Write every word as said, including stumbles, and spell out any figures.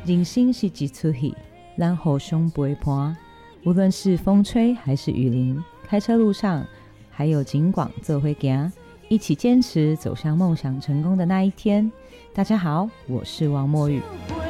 人生是一出戏，咱互相陪伴。无论是风吹还是雨淋，开车路上还有景广做伙行，一起坚持走向梦想成功的那一天。大家好，我是王墨雨。